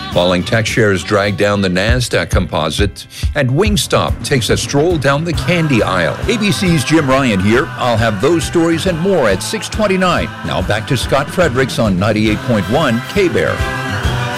Falling tech shares drag down the NASDAQ composite, and Wingstop takes a stroll down the candy aisle. ABC's Jim Ryan here. I'll have those stories and more at 6:29. Now back to Scott Fredericks on 98.1 K-Bear.